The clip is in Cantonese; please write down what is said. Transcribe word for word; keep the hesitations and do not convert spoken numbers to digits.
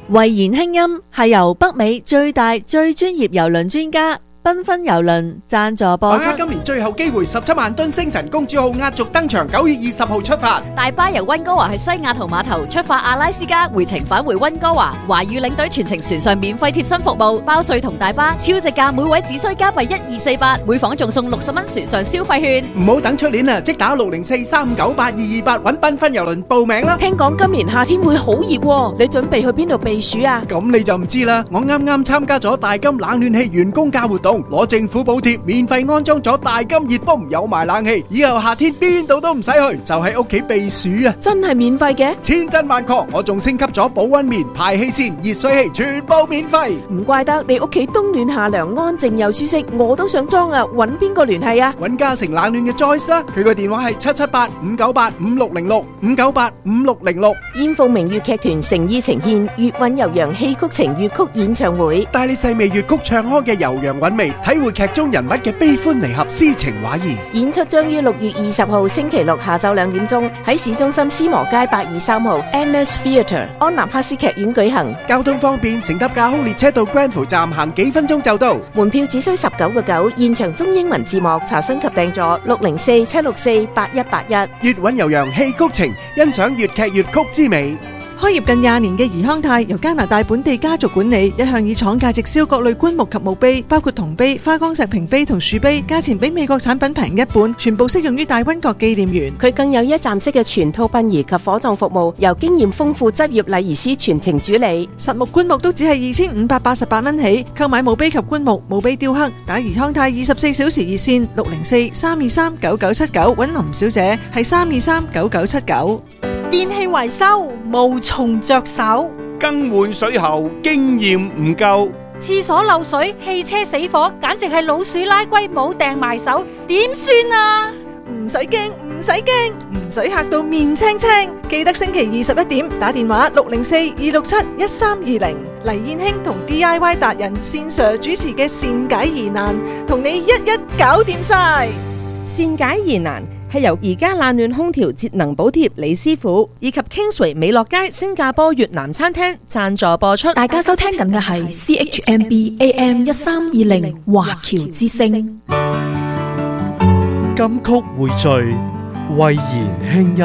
慧賢輕音係由北美最大最專業郵輪專家繽紛郵輪贊助播出。 把握今年最後機會，十七萬噸星辰公主號壓軸登場，九月二十號出發。 大巴由溫哥華喺西雅圖碼頭出發，阿拉斯加回程返回溫哥華。華語領隊全程船上免費貼身服務，包稅同大巴，超值價，每位只需加幣一二四八，每房仲送六十蚊船上消費券。 唔好等出年啦，即打六零四三九八二二八揾繽紛郵輪報名啦。 聽講今年夏天會好熱喎，你準備去邊度避暑啊？ 咁你就唔知啦，我啱啱參加咗大金冷暖氣員工價活動，攞政府補貼，免費安裝咗大金熱泵，有埋冷氣，以後夏天邊度都唔使去，就喺屋企避暑啊！ 真係免費嘅？ 千真萬確，我仲升級咗保溫棉、排氣扇、熱水器，全部免費。 唔怪得你屋企冬暖夏涼，安靜又舒適，我都想裝啊！揾邊個聯繫啊？ 揾嘉誠冷暖嘅 Joyce 啦，佢個電話係七七八五九八五六零六五九八五六零六。 燕鳳鳴粵劇團誠意呈現粵韻悠揚戲曲情粵曲演唱會， 帶你細味粵曲唱腔嘅悠揚韻味，體會劇中人物嘅悲歡離合、詩情畫意。 演出將於六月二十號星期六下晝兩點鐘喺市中心思磨街八二三號 Annex Theatre 安南克斯劇院舉行。 交通方便，乘搭架空列車到 Granville站行幾分鐘就到。 門票只需十九個九，現場中英文字幕，查詢及訂座六零四七六四八一八一。 粵韻悠揚戲曲情，欣賞粵劇粵曲之美。 開業近廿年嘅怡康泰由加拿大本地家族管理，一向以廠價直銷各類棺木及墓碑，包括銅碑、花崗石屏碑同樹碑，價錢比美國產品平一半，全部適用於大溫國紀念園。 佢更有一站式嘅全套殯儀及火葬服務，由經驗豐富執業禮儀師全程主理。 實木棺木都只係二千五百八十八蚊起，購買墓碑及棺木、墓碑雕刻，打怡康泰二十四小時熱線六零四三二三九九七九，揾林小姐係三二三九九七九。 電器維修無從着手， 更換水喉經驗唔夠， 廁所漏水、汽車死火，簡直係老鼠拉龜冇掟埋手，點算啊？ 唔使驚，唔使驚，唔使嚇到面青青。記得星期二十一點打電話六零四二六七一三二零，黎燕卿同 D I Y 達人線上主持嘅善解疑難，同你一一搞掂晒。 善解疑難係由而家冷暖空調節能補貼李師傅以及 Kingsway 美樂街新加坡越南餐廳贊助播出。 大家收聽緊嘅係 C H M B A M 一三二零華僑之聲。 金曲匯聚，慧賢輕音。